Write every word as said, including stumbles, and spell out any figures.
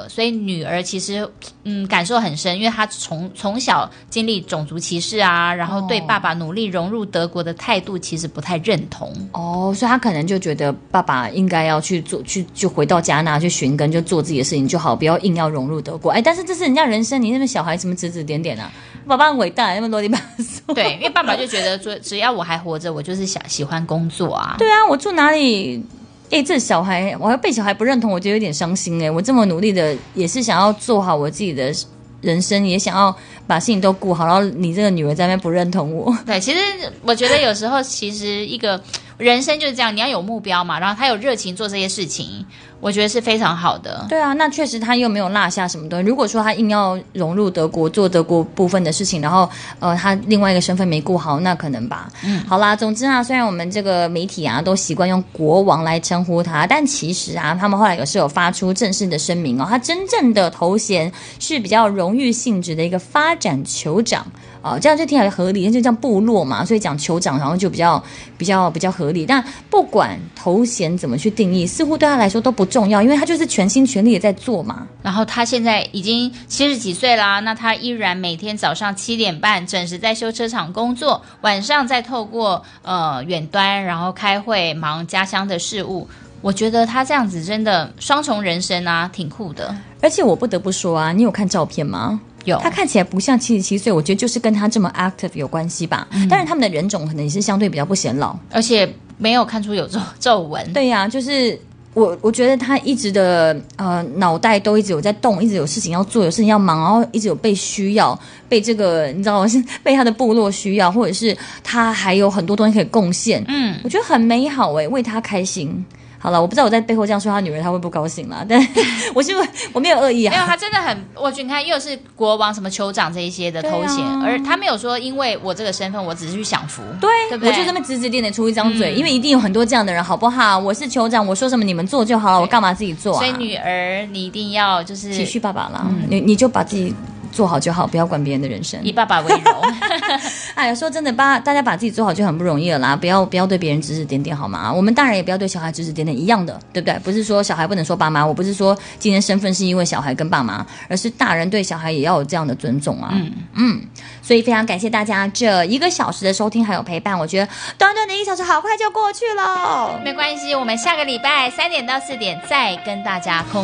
所以女儿其实嗯感受很深，因为她从从小经历种族歧视啊，然后对爸爸努力融入德国的态度其实不太认同。 哦，所以她可能就觉得爸爸应该要去做，去就回到加纳去寻根，就做自己的事情就好，不要硬要融入德国。哎，但是这是人家人生，你那边小孩什么指指点点啊？爸爸很伟大，那么啰里吧嗦。 对，因为爸爸就觉得说，只要我还活着，我就是想喜欢工作啊。 对啊，我住哪里？哎，这小孩我还被小孩不认同，我觉得有点伤心哎。我这么努力的，也是想要做好我自己的人生，也想要把事情都顾好，然后你这个女儿在那边不认同我。 对，其实我觉得有时候其实一个人生就是这样，你要有目标嘛，然后他有热情做这些事情，我觉得是非常好的。 对啊，那确实他又没有落下什么东西。如果说他硬要融入德国做德国部分的事情，然后呃他另外一个身份没顾好，那可能吧。嗯，好啦，总之啊，虽然我们这个媒体啊都习惯用国王来称呼他，但其实啊，他们后来有是有发出正式的声明哦，他真正的头衔是比较荣誉性质的一个发展酋长。哦，这样就听起来合理，就叫部落嘛，所以讲酋长，然后就比较比较比较合理。但不管头衔怎么去定义，似乎对他来说都不重要，因为他就是全心全力的在做嘛。 然后他现在已经七十几岁啦，那他依然每天早上七点半准时在修车厂工作，晚上再透过呃远端然后开会忙家乡的事务。我觉得他这样子真的双重人生啊，挺酷的。 而且我不得不说啊，你有看照片吗？ 有， 他看起来不像七十七岁，我觉得就是跟他这么 active 有关系吧。嗯、当然，他们的人种可能也是相对比较不显老， 而且没有看出有皱皱纹。 对呀、啊，就是我我觉得他一直的呃脑袋都一直有在动，一直有事情要做，有事情要忙，然后一直有被需要，被这个你知道吗？是被他的部落需要，或者是他还有很多东西可以贡献。嗯，我觉得很美好哎，为他开心。好了，我不知道我在背后这样说他女儿，他会不高兴啦。但我是我没有恶意啊， 没有，他真的很，我觉得你看又是国王、什么酋长这一些的头衔，啊、而他没有说因为我这个身份，我只是去享福， 对， 对不对？ 我就这么指指点点出一张嘴，嗯、因为一定有很多这样的人，好不好？我是酋长，我说什么你们做就好了，我干嘛自己做啊？ 所以女儿，你一定要就是体恤爸爸啦，嗯、你你就把自己做好就好，不要管别人的人生， 以爸爸为荣。 哎呀，说真的，把大家把自己做好就很不容易了啦，不要不要对别人指指点点好吗？我们大人也不要对小孩指指点点，一样的，对不对？不是说小孩不能说爸妈，我不是说今天身份是因为小孩跟爸妈，而是大人对小孩也要有这样的尊重啊。嗯嗯，所以非常感谢大家这一个小时的收听还有陪伴，我觉得短短的一个小时好快就过去了。 没关系，我们下个礼拜三点到四点再跟大家空。